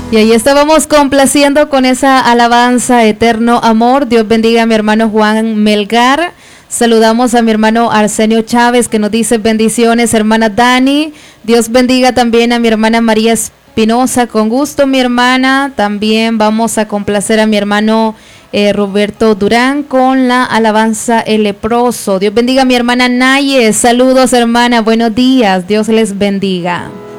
Y ahí estábamos complaciendo con esa alabanza, Eterno Amor. Dios bendiga a mi hermano Juan Melgar. Saludamos a mi hermano Arsenio Chávez, que nos dice bendiciones, hermana Dani. Dios bendiga también a mi hermana María Espinosa. Con gusto, mi hermana. También vamos a complacer a mi hermano Roberto Durán con la alabanza El Leproso. Dios bendiga a mi hermana Naye. Saludos, hermana. Buenos días. Dios les bendiga.